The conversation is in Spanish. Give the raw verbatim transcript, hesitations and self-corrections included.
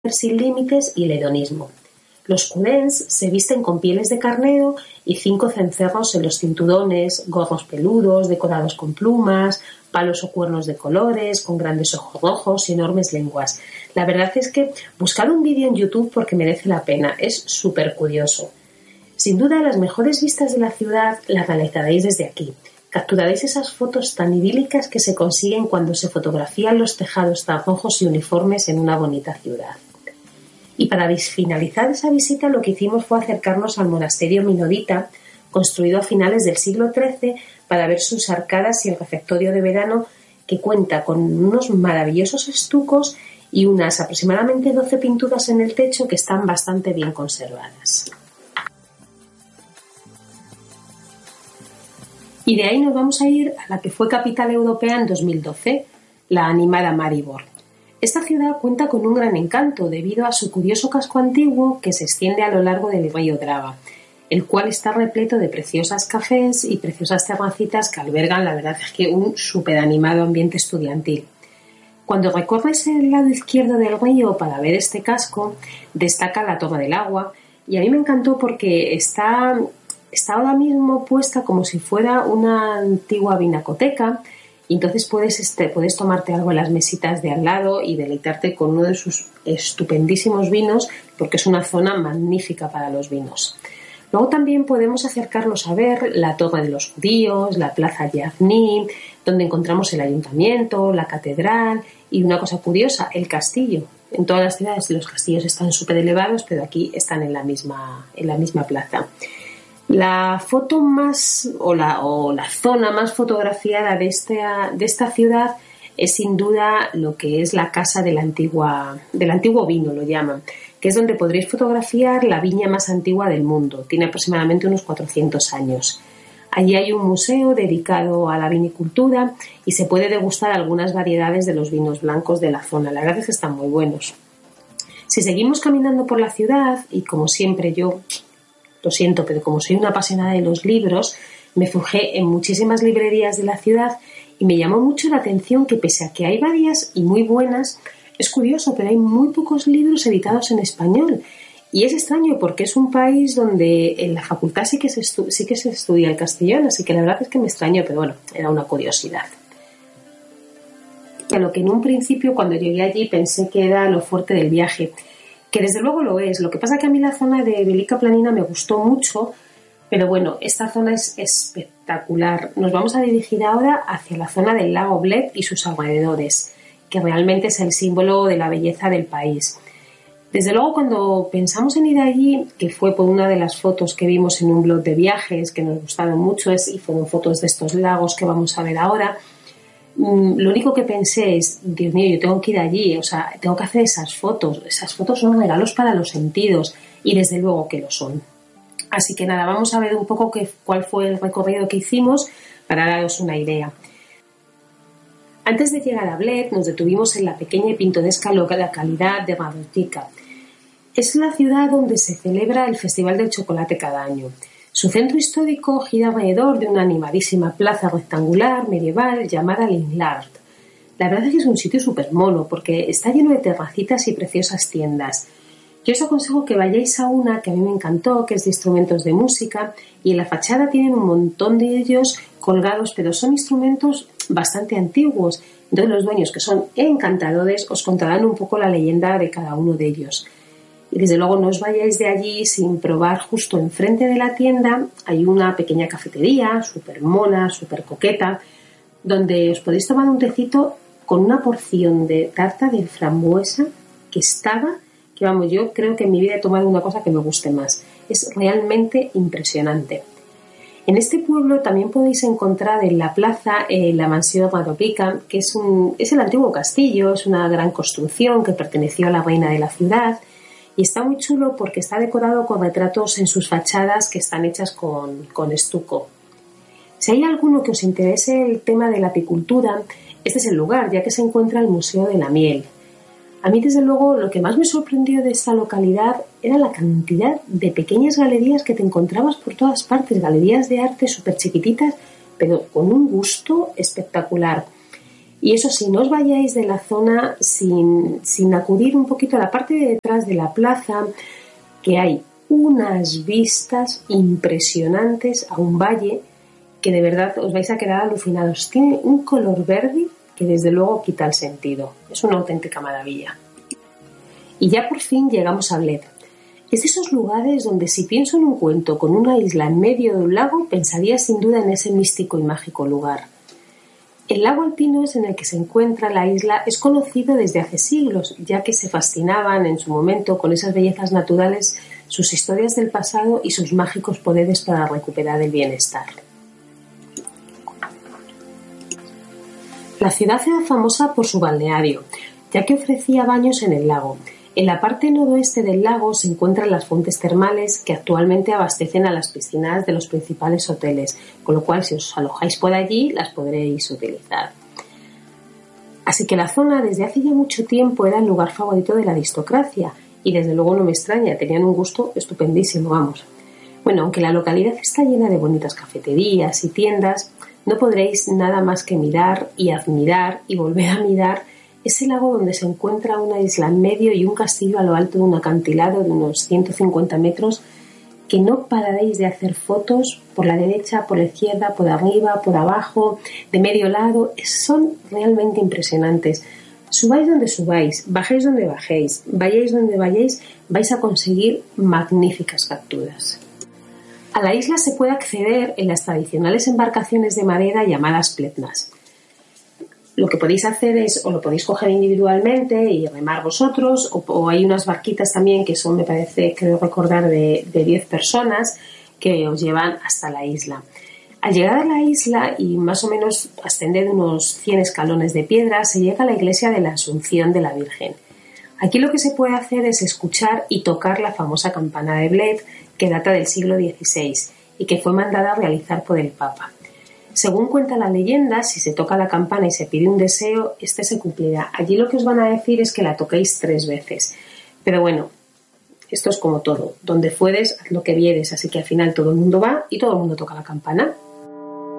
sin límites y el hedonismo. Los culens se visten con pieles de carnero y cinco cencerros en los cinturones, gorros peludos decorados con plumas, palos o cuernos de colores, con grandes ojos rojos y enormes lenguas. La verdad es que buscar un vídeo en YouTube porque merece la pena, es súper curioso. Sin duda, las mejores vistas de la ciudad las realizaréis desde aquí. Capturaréis esas fotos tan idílicas que se consiguen cuando se fotografían los tejados tan rojos y uniformes en una bonita ciudad. Y para finalizar esa visita lo que hicimos fue acercarnos al monasterio Minodita, construido a finales del siglo trece, para ver sus arcadas y el refectorio de verano, que cuenta con unos maravillosos estucos y unas aproximadamente doce pinturas en el techo que están bastante bien conservadas. Y de ahí nos vamos a ir a la que fue capital europea en dos mil doce, la animada Maribor. Esta ciudad cuenta con un gran encanto debido a su curioso casco antiguo que se extiende a lo largo del río Drava, el cual está repleto de preciosas cafés y preciosas terracitas que albergan, la verdad es que, un súper animado ambiente estudiantil. Cuando recorres el lado izquierdo del río para ver este casco, destaca la Torre del Agua, y a mí me encantó porque está, está ahora mismo puesta como si fuera una antigua vinacoteca. Y entonces puedes, este, puedes tomarte algo en las mesitas de al lado y deleitarte con uno de sus estupendísimos vinos, porque es una zona magnífica para los vinos. Luego también podemos acercarnos a ver la Torre de los Judíos, la Plaza Yavni, donde encontramos el ayuntamiento, la catedral y una cosa curiosa, el castillo. En todas las ciudades los castillos están súper elevados, pero aquí están en la misma, en la misma plaza. La foto más o la, o la zona más fotografiada de esta, de esta ciudad es sin duda lo que es la casa de la antigua, del antiguo vino, lo llaman, que es donde podréis fotografiar la viña más antigua del mundo. Tiene aproximadamente unos cuatrocientos años. Allí hay un museo dedicado a la vinicultura y se puede degustar algunas variedades de los vinos blancos de la zona. La verdad es que están muy buenos. Si seguimos caminando por la ciudad, y como siempre yo... Lo siento, pero como soy una apasionada de los libros, me fijé en muchísimas librerías de la ciudad y me llamó mucho la atención que, pese a que hay varias y muy buenas, es curioso, pero hay muy pocos libros editados en español. Y es extraño porque es un país donde en la facultad sí que se, estu- sí que se estudia el castellano, así que la verdad es que me extrañó, pero bueno, era una curiosidad. A lo que en un principio, cuando llegué allí, pensé que era lo fuerte del viaje, que desde luego lo es. Lo que pasa es que a mí la zona de Velika Planina me gustó mucho, pero bueno, esta zona es espectacular. Nos vamos a dirigir ahora hacia la zona del lago Bled y sus alrededores, que realmente es el símbolo de la belleza del país. Desde luego, cuando pensamos en ir allí, que fue por una de las fotos que vimos en un blog de viajes que nos gustaron mucho, es, y fueron fotos de estos lagos que vamos a ver ahora, lo único que pensé es, Dios mío, yo tengo que ir allí, o sea, tengo que hacer esas fotos. Esas fotos son regalos para los sentidos y desde luego que lo son. Así que nada, vamos a ver un poco qué, cuál fue el recorrido que hicimos para daros una idea. Antes de llegar a Bled, nos detuvimos en la pequeña y pintoresca localidad de Radovtica. Es la ciudad donde se celebra el Festival del Chocolate cada año. Su centro histórico gira alrededor de una animadísima plaza rectangular medieval llamada Lingard. La verdad es que es un sitio súper mono porque está lleno de terracitas y preciosas tiendas. Yo os aconsejo que vayáis a una que a mí me encantó, que es de instrumentos de música, y en la fachada tienen un montón de ellos colgados, pero son instrumentos bastante antiguos. Entonces los dueños, que son encantadores, os contarán un poco la leyenda de cada uno de ellos. Y desde luego no os vayáis de allí sin probar. Justo enfrente de la tienda hay una pequeña cafetería, súper mona, súper coqueta, donde os podéis tomar un tecito con una porción de tarta de frambuesa que estaba, que vamos, yo creo que en mi vida he tomado una cosa que me guste más. Es realmente impresionante. En este pueblo también podéis encontrar en la plaza eh, la mansión Radovtica, que es, un, es el antiguo castillo, es una gran construcción que perteneció a la reina de la ciudad. Y está muy chulo porque está decorado con retratos en sus fachadas que están hechas con, con estuco. Si hay alguno que os interese el tema de la apicultura, este es el lugar, ya que se encuentra el Museo de la Miel. A mí, desde luego, lo que más me sorprendió de esta localidad era la cantidad de pequeñas galerías que te encontrabas por todas partes, galerías de arte súper chiquititas, pero con un gusto espectacular. Y eso sí, no os vayáis de la zona sin, sin acudir un poquito a la parte de detrás de la plaza, que hay unas vistas impresionantes a un valle que de verdad os vais a quedar alucinados. Tiene un color verde que desde luego quita el sentido. Es una auténtica maravilla. Y ya por fin llegamos a Bled. Es de esos lugares donde si pienso en un cuento con una isla en medio de un lago, pensaría sin duda en ese místico y mágico lugar. El lago Alpinos en el que se encuentra la isla es conocido desde hace siglos, ya que se fascinaban en su momento con esas bellezas naturales, sus historias del pasado y sus mágicos poderes para recuperar el bienestar. La ciudad era famosa por su balneario, ya que ofrecía baños en el lago. En la parte noroeste del lago se encuentran las fuentes termales que actualmente abastecen a las piscinas de los principales hoteles, con lo cual si os alojáis por allí las podréis utilizar. Así que la zona desde hace ya mucho tiempo era el lugar favorito de la aristocracia y desde luego no me extraña, tenían un gusto estupendísimo, vamos. Bueno, aunque la localidad está llena de bonitas cafeterías y tiendas, no podréis nada más que mirar y admirar y volver a mirar ese lago donde se encuentra una isla en medio y un castillo a lo alto de un acantilado de unos ciento cincuenta metros que no pararéis de hacer fotos por la derecha, por la izquierda, por arriba, por abajo, de medio lado. Son realmente impresionantes. Subáis donde subáis, bajéis donde bajéis, vayáis donde vayáis, vais a conseguir magníficas capturas. A la isla se puede acceder en las tradicionales embarcaciones de madera llamadas pletnas. Lo que podéis hacer es, o lo podéis coger individualmente y remar vosotros, o, o hay unas barquitas también que son, me parece, creo recordar, de, de diez personas que os llevan hasta la isla. Al llegar a la isla y más o menos ascender unos cien escalones de piedra, se llega a la iglesia de la Asunción de la Virgen. Aquí lo que se puede hacer es escuchar y tocar la famosa campana de Bled, que data del siglo dieciséis y que fue mandada a realizar por el Papa. Según cuenta la leyenda, si se toca la campana y se pide un deseo, este se cumplirá. Allí lo que os van a decir es que la toquéis tres veces. Pero bueno, esto es como todo. Donde fueres, haz lo que vieres. Así que al final todo el mundo va y todo el mundo toca la campana.